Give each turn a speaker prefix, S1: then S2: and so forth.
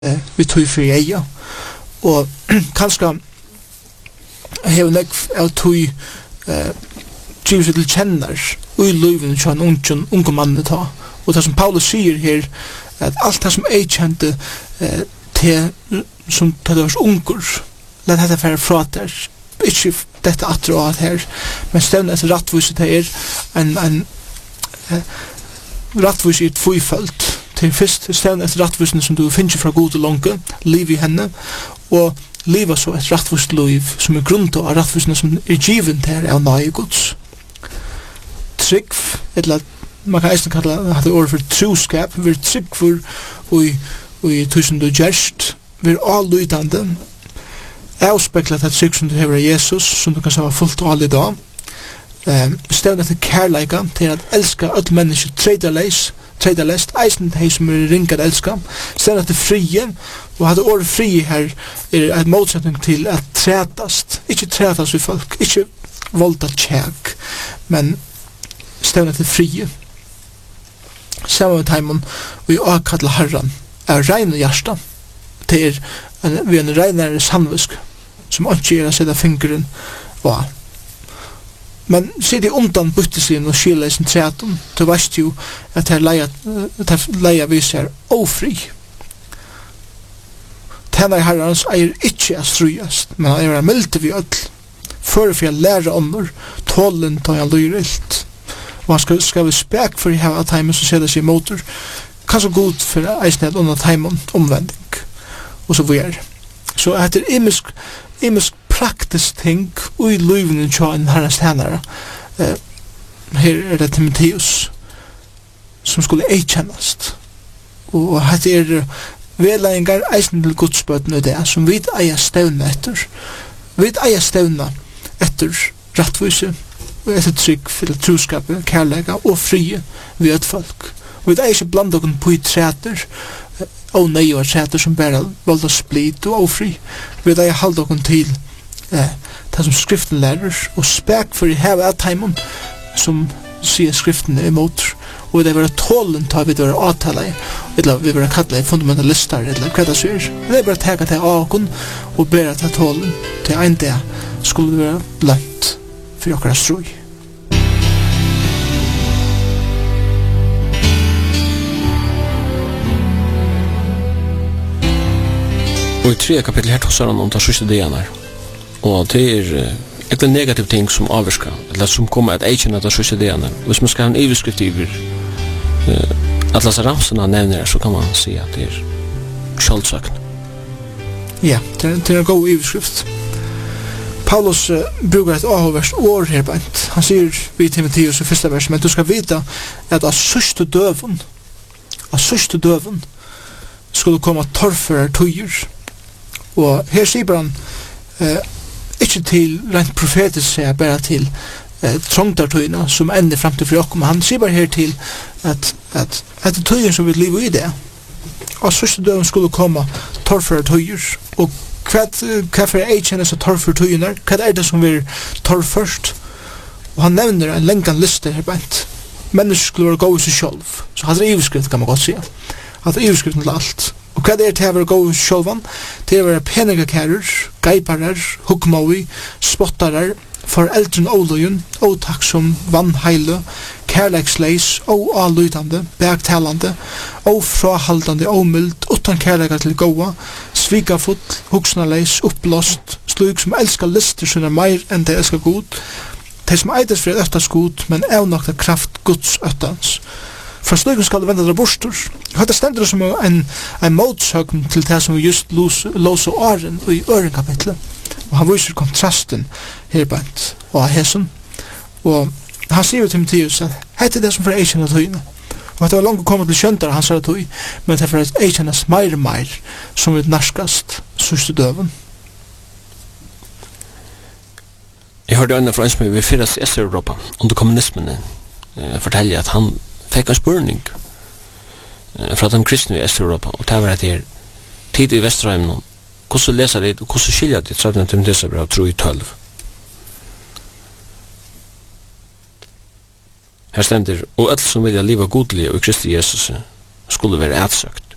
S1: vi tog for eia. Og kanskje hever nek av tog givet seg til kjenner og i løyven til en unge mann ta. Og det som Paulus sier her, at alt det som jeg kjente til som det var unger, let dette være fra der, ikke dette atre og alt her, men stevne etter rattviset det en rattvis i et tvøyfølt. Til først stevne etter rattvisene som du finner fra god og lange, liv i henne, og livet så et rattvist liv som grunn til av rattvisene som givet her av nøye gods. Trygg, eller man kan eisen kalla det ordet for troskap, vi trygg for og tusen du gjerst, vi allutande, avspeklet at trygg som du hever av Jesus, som du kan sa fullt og all i dag, stevne etter kærleika til at elska alle mennesker tredalest, eisen hei som ringa at elska, stevne etter frie, og hadde året frie her et motsetning til at trætast, ikke trætast vi folk, ikke volda tjekk, men stevne etter frie. Samme med teimen, vi akkadla herran, reine hjärsta, til vi en reinere sannvisk, som ikke å sette fingeren og men sida undan byttesin og skilleisen træton, du veist jo at her leia viser ofri. Tenna i herrans eier ikkje a strujast, men han er milde vi öll, for å lære ånder, tålen ta han lyrilt. Og han skal vi spek for i heva teimen som seder seg motor, kanskje god for eisne at under teimen omvending, og så videre. Så etter imisk praktisk ting og i løyvene til en herrens tænare. Her det Timotheus som skulle eikjennast. Og her vedleggingar eisen til godsbøten og det som vi eier stevna etter. Vi eier stevna etter rattvise og etter trygg for troskapet, kærlega og frie vi et folk. Og vi eier ikke blant okken på i træter og nøy og træter som bare volda split og ofri. Vi eier halde okken til det som skriften lærer og spek for i heva av teimen som sier skriften er imot og det er bare tålen ta vi være avtale eller vi være kallet fundamentalister eller hva det sier det er bare teka til akon og bera til tålen til en dag skulle vi være blant for okkara strøy.
S2: Og i 3 kapittel her tåsar han om det siste delen her. Og det er ekle negativ ting som avvirka, eller som kommer at eikjenne at det siste delen. Hvis man skal ha en iverskrift iver atlas ramsene nevner, så kan man si at det er skjoldsøkende.
S1: Ja, det er en god iverskrift. Paulus bruker et avhåverst år her beint. Han sier vi Timotheus i første vers, men du skal vite at av sørste døven skulle komme torfører tøyer. Og her sier han ikke til rent profetisk sier bare til trongtartøyene som ender frem til for men han sier bare her til at det er tøyer som vil leve i det. Og sørste døven skulle komme torfører tøyer. Og hva for jeg kjenner seg torfører tøyene? Hva er det som vil torførst? Og han nevner en lengan liste her beint. Mennesker skulle være gode i seg selv. Så hadde det iverskrift kan man godt si. Hadde iverskriften til alt. Og hva er det å være gode i seg selv? Det er å være peningakærer, geiparer, hukmaui, spottarer, foreldren åløyen, åtakksom, vannheile, kærleiksleis, åalutande, bergtalande, åfrahaldande, åmyld, utan kærleikar til gåa, svikafull, huksnaleis, uppblåst, slug som elskar lister som er meir enn de elskar god, de som eides for øttas god, men evnakta kraft Guds øttans. For slugen skal det vende dra bostor. Hetta stendur som en motsøgn til det som vi just låser åren og i ørenkapitlet. Og han viser kontrasten her bant og hesen. Og han sier til Timotheus at hette er det som for eikjenne tøyene. Og at det var langt å komme til kjøntar hans tøy, men det er for eikjennes meir som vil narskast sørste døven.
S2: Jeg hørte øyne fra en som vi fyrast i Øst-Europa under kommunismen forteller at han fikk en spurning fra de kristne i Øst-Europa, og det var at det er tid i Vesterheimen, hvordan leser det, og hvordan skiljer det, 13. Timotheus brev, tro i 12. Her stender, og alt som vilja liva godlige og i Kristi Jesus skulle være ætsøkt.